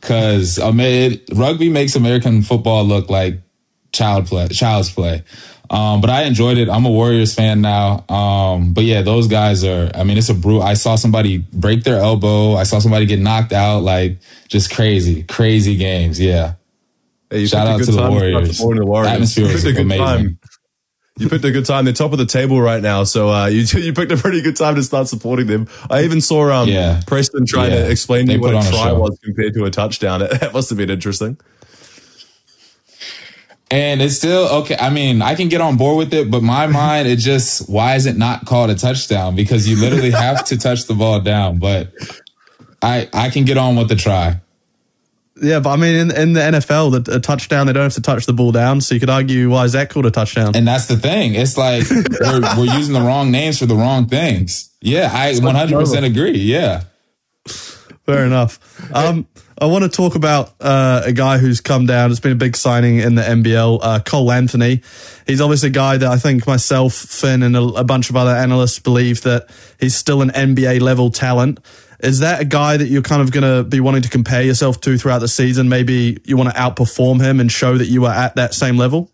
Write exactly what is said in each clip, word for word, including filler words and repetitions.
because um, rugby makes American football look like child play, child's play. Um, but I enjoyed it. I'm a Warriors fan now. Um, but yeah, those guys are, I mean, it's a brute. I saw somebody break their elbow. I saw somebody get knocked out. Like, just crazy, crazy games. Yeah. Hey, shout out to the Warriors. The Warriors. The atmosphere is amazing. Time. You picked a good time. They're top of the table right now. So, uh, you, you picked a pretty good time to start supporting them. I even saw, um, yeah. Preston trying yeah. to explain to me what a try a was compared to a touchdown. That must have been interesting. And it's still, okay, I mean, I can get on board with it, but my mind, it just, why is it not called a touchdown? Because you literally have to touch the ball down. But I I can get on with the try. Yeah, but I mean, in, in the N F L, the, a touchdown, they don't have to touch the ball down. So you could argue, why is that called a touchdown? And that's the thing. It's like we're, we're using the wrong names for the wrong things. Yeah, I one hundred percent agree. Yeah. Fair enough. Um, I want to talk about uh, a guy who's come down. It's been a big signing in the N B L, uh, Cole Anthony. He's obviously a guy that I think myself, Finn, and a, a bunch of other analysts believe that he's still an N B A level talent. Is that a guy that you're kind of going to be wanting to compare yourself to throughout the season? Maybe you want to outperform him and show that you are at that same level?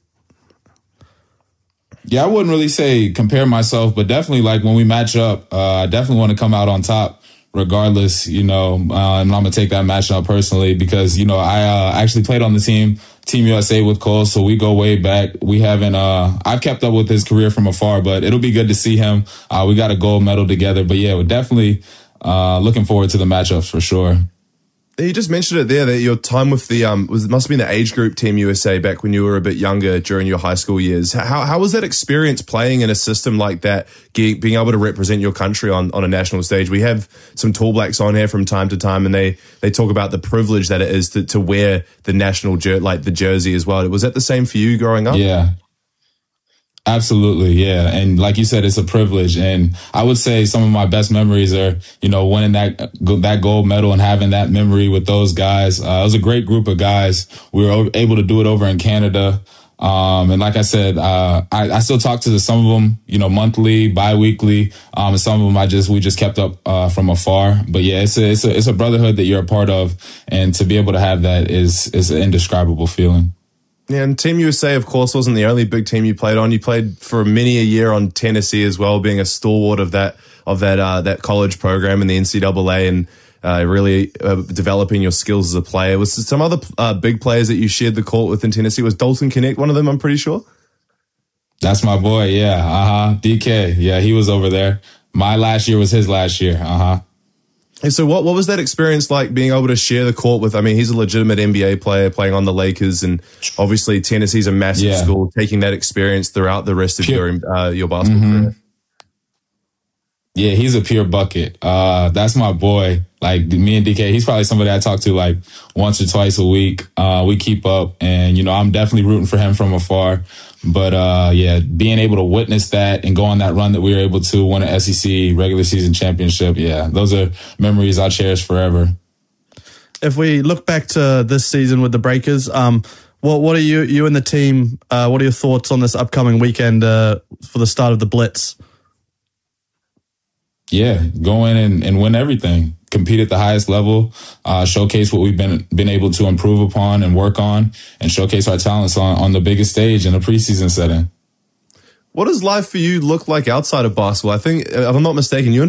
Yeah, I wouldn't really say compare myself, but definitely like when we match up, uh, I definitely want to come out on top. Regardless, you know, uh, and I'm going to take that match up personally because, you know, I uh, actually played on the team, Team U S A with Cole, so we go way back. We haven't, uh, I've kept up with his career from afar, but it'll be good to see him. Uh, we got a gold medal together, but yeah, we're definitely uh, looking forward to the matchups for sure. You just mentioned it there that your time with the um was must have been the age group Team U S A back when you were a bit younger during your high school years. How how was that experience playing in a system like that, being able to represent your country on, on a national stage? We have some Tall Blacks on here from time to time, and they they talk about the privilege that it is to, to wear the national jer- like the jersey as well. Was that the same for you growing up? Yeah. Absolutely, yeah. And like you said, it's a privilege. And I would say some of my best memories are, you know, winning that that gold medal and having that memory with those guys. Uh, it was a great group of guys. We were able to do it over in Canada. Um, and like I said, uh, I, I still talk to some of them, you know, monthly, bi-weekly. Um, and some of them I just, we just kept up, uh, from afar. But yeah, it's a, it's a, it's a brotherhood that you're a part of. And to be able to have that is, is an indescribable feeling. Yeah, and Team U S A, of course, wasn't the only big team you played on. You played for many a year on Tennessee as well, being a stalwart of that of that uh, that college program in the N C double A, and uh, really uh, developing your skills as a player. Was there some other uh, big players that you shared the court with in Tennessee? Was Dalton Knecht one of them? I'm pretty sure. That's my boy. Yeah, uh huh. D K. Yeah, he was over there. My last year was his last year. Uh huh. And so what, what was that experience like, being able to share the court with, I mean, he's a legitimate N B A player playing on the Lakers, and obviously Tennessee's a massive yeah. school, taking that experience throughout the rest of pure, your uh, your basketball mm-hmm. career. Yeah, he's a pure bucket. Uh, that's my boy. Like me and D K, he's probably somebody I talk to like once or twice a week. Uh, we keep up, and, you know, I'm definitely rooting for him from afar. But, uh, yeah, being able to witness that and go on that run that we were able to win an S E C regular season championship, yeah, those are memories I'll cherish forever. If we look back to this season with the Breakers, um, what what are you you and the team? Uh, what are your thoughts on this upcoming weekend uh, for the start of the Blitz? Yeah, go in and, and win everything. Compete at the highest level, uh, showcase what we've been been able to improve upon and work on, and showcase our talents on, on the biggest stage in a preseason setting. What does life for you look like outside of basketball? I think, if I'm not mistaken, you